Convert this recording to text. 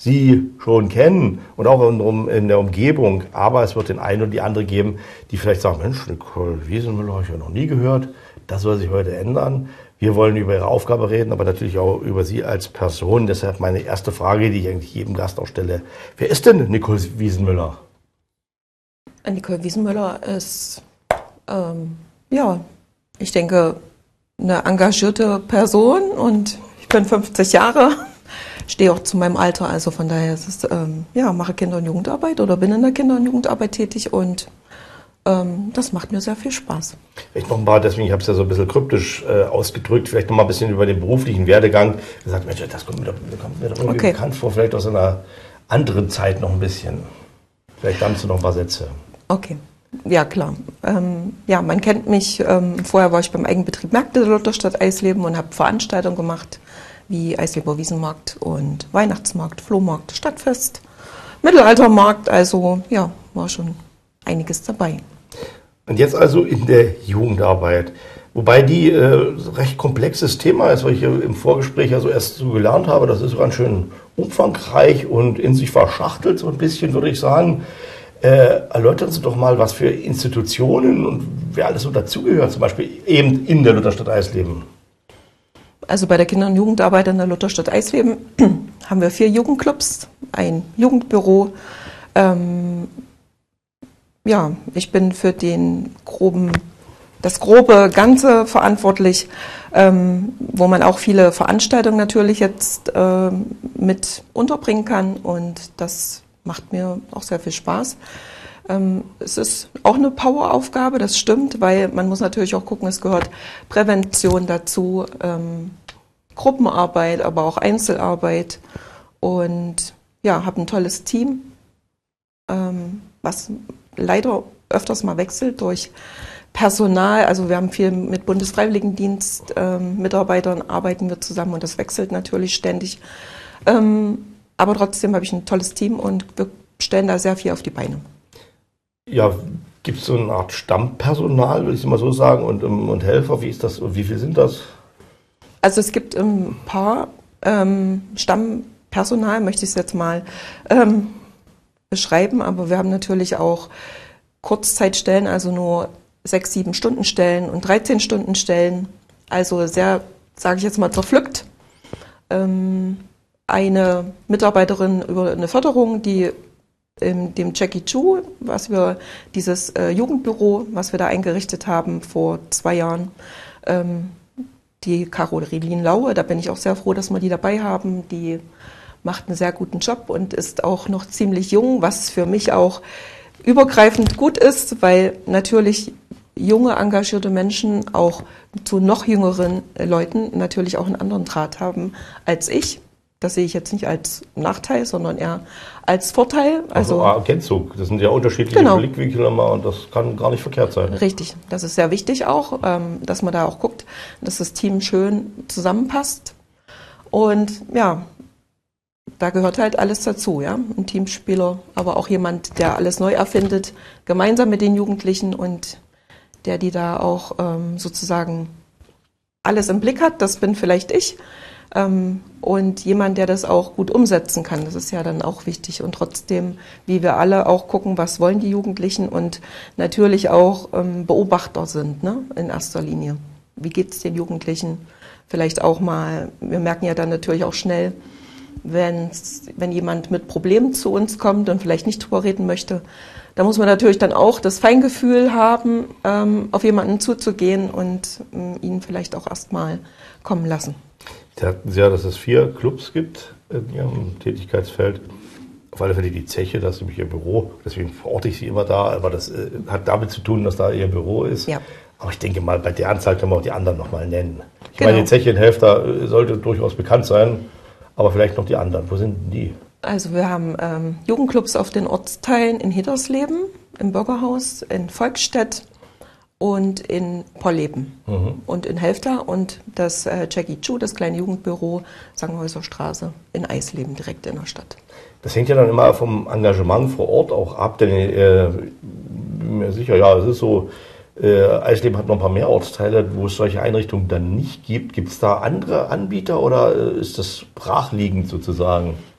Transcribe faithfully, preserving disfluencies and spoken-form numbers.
Sie schon kennen und auch in der Umgebung. Aber es wird den einen oder die andere geben, die vielleicht sagen, Mensch, Nicole Wiesenmüller habe ich ja noch nie gehört. Das soll sich heute ändern. Wir wollen über Ihre Aufgabe reden, aber natürlich auch über Sie als Person. Deshalb meine erste Frage, die ich eigentlich jedem Gast auch stelle. Wer ist denn Nicole Wiesenmüller? Nicole Wiesenmüller ist, ähm, ja, ich denke, eine engagierte Person und ich bin fünfzig Jahre, stehe auch zu meinem Alter, also von daher ist es, ähm, ja, mache Kinder- und Jugendarbeit oder bin in der Kinder- und Jugendarbeit tätig und ähm, das macht mir sehr viel Spaß. Vielleicht noch ein paar, deswegen, ich habe es ja so ein bisschen kryptisch äh, ausgedrückt, vielleicht noch mal ein bisschen über den beruflichen Werdegang. Gesagt, Mensch, das kommt mir doch, kommt mir doch irgendwie Okay. bekannt vor, vielleicht aus einer anderen Zeit noch ein bisschen. Vielleicht dazu noch ein paar Sätze. Okay, ja klar. Ähm, ja, man kennt mich. Ähm, vorher war ich beim Eigenbetrieb Märkte der Lutherstadt Eisleben und habe Veranstaltungen gemacht, wie Eisleber Wiesenmarkt und Weihnachtsmarkt, Flohmarkt, Stadtfest, Mittelaltermarkt. Also ja, war schon einiges dabei. Und jetzt also in der Jugendarbeit. Wobei die äh, recht komplexes Thema ist, weil ich im Vorgespräch ja so erst so gelernt habe, das ist ganz schön umfangreich und in sich verschachtelt, so ein bisschen, würde ich sagen. Äh, erläutern Sie doch mal, was für Institutionen und wer alles so dazugehört, zum Beispiel eben in der Lutherstadt Eisleben. Also bei der Kinder- und Jugendarbeit in der Lutherstadt Eisleben haben wir vier Jugendclubs, ein Jugendbüro. Ähm, ja, ich bin für den groben, das grobe Ganze verantwortlich, ähm, wo man auch viele Veranstaltungen natürlich jetzt ähm, mit unterbringen kann und das macht mir auch sehr viel Spaß. Ähm, es ist auch eine Poweraufgabe, das stimmt, weil man muss natürlich auch gucken, es gehört Prävention dazu, ähm, Gruppenarbeit, aber auch Einzelarbeit und ja, habe ein tolles Team, ähm, was leider öfters mal wechselt durch Personal. Also wir haben viel mit Bundesfreiwilligendienst ähm, Mitarbeitern arbeiten wir zusammen und das wechselt natürlich ständig. Ähm, aber trotzdem habe ich ein tolles Team und wir stellen da sehr viel auf die Beine. Ja, gibt es so eine Art Stammpersonal, würde ich mal so sagen, und, und Helfer, wie ist das und wie viel sind das? Also es gibt ein paar ähm, Stammpersonal, möchte ich es jetzt mal ähm, beschreiben, aber wir haben natürlich auch Kurzzeitstellen, also nur sechs, sieben Stunden Stellen und dreizehn Stunden Stellen, also sehr, sage ich jetzt mal, zerpflückt. Ähm, eine Mitarbeiterin über eine Förderung, die in dem Jackie Chu, was wir, dieses äh, Jugendbüro, was wir da eingerichtet haben vor zwei Jahren, ähm, die Caroline Laue, da bin ich auch sehr froh, dass wir die dabei haben, die macht einen sehr guten Job und ist auch noch ziemlich jung, was für mich auch übergreifend gut ist, weil natürlich junge, engagierte Menschen auch zu noch jüngeren Leuten natürlich auch einen anderen Draht haben als ich. Das sehe ich jetzt nicht als Nachteil, sondern eher als Vorteil. Also, also Ergänzung, das sind ja unterschiedliche genau. Blickwinkel immer und das kann gar nicht verkehrt sein. Richtig, das ist sehr wichtig auch, dass man da auch guckt, dass das Team schön zusammenpasst. Und ja, da gehört halt alles dazu, ja, ein Teamspieler, aber auch jemand, der alles neu erfindet, gemeinsam mit den Jugendlichen und der die da auch ähm, sozusagen alles im Blick hat, das bin vielleicht ich. Ähm, und jemand, der das auch gut umsetzen kann, das ist ja dann auch wichtig. Und trotzdem, wie wir alle auch gucken, was wollen die Jugendlichen und natürlich auch ähm, Beobachter sind, ne, in erster Linie. Wie geht es den Jugendlichen? Vielleicht auch mal, wir merken ja dann natürlich auch schnell, wenn's, wenn jemand mit Problemen zu uns kommt und vielleicht nicht drüber reden möchte, da muss man natürlich dann auch das Feingefühl haben, ähm, auf jemanden zuzugehen und ähm, ihn vielleicht auch erstmal kommen lassen. Sie sagten ja, dass es vier Clubs gibt in Ihrem Tätigkeitsfeld. Auf alle Fälle die Zeche, das ist nämlich Ihr Büro, deswegen verorte ich Sie immer da, aber das äh, hat damit zu tun, dass da Ihr Büro ist. Ja. Aber ich denke mal, bei der Anzahl können wir auch die anderen nochmal nennen. Ich Genau. meine, die Zeche in Helfter sollte durchaus bekannt sein, aber vielleicht noch die anderen. Wo sind denn die? Also wir haben ähm, Jugendclubs auf den Ortsteilen in Hedersleben, im Bürgerhaus, in Volkstedt und in Polleben mhm. und in Helfter und das äh, Jackie Chu, das kleine Jugendbüro, Sangenhäuser Straße in Eisleben, direkt in der Stadt. Das hängt ja dann immer vom Engagement vor Ort auch ab, denn äh, bin mir sicher, ja, es ist so, äh, Eisleben hat noch ein paar mehr Ortsteile, wo es solche Einrichtungen dann nicht gibt. Gibt es da andere Anbieter oder äh, ist das brachliegend sozusagen?